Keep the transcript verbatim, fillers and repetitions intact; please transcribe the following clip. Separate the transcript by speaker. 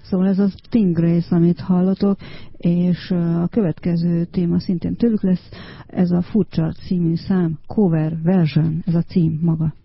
Speaker 1: Szóval ez a Stingray, amit hallotok, és a következő téma szintén tőlük lesz, ez a Furcsa című szám, cover version, ez a cím maga.